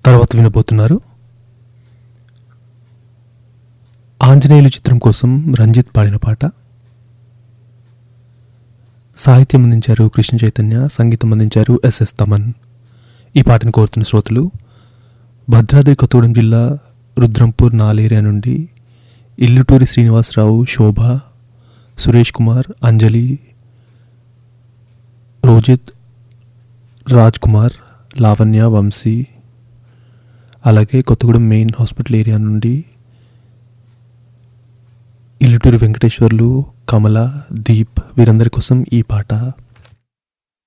తర్వాత వినబోతున్నారు ఆంజనేయులు చిత్రం కోసం రంజిత్ పాడిన పాట. సాహిత్యం అందించారు కృష్ణ చైతన్య, సంగీతం అందించారు ఎస్ఎస్ తమన్. ఈ పాటను కోరుతున్న శ్రోతలు భద్రాద్రి కొత్తగూడెం జిల్లా రుద్రంపూర్ నాలేరియా నుండి ఇల్లుటూరి శ్రీనివాసరావు, శోభ, సురేష్ కుమార్, అంజలి, రోజిత్, రాజ్ కుమార్, లావణ్య, వంశీ, అలాగే కొత్తగూడెం మెయిన్ హాస్పిటల్ ఏరియా నుండి ఇల్లుటూరి వెంకటేశ్వర్లు, కమల, దీప్, వీరందరి కోసం ఈ పాట.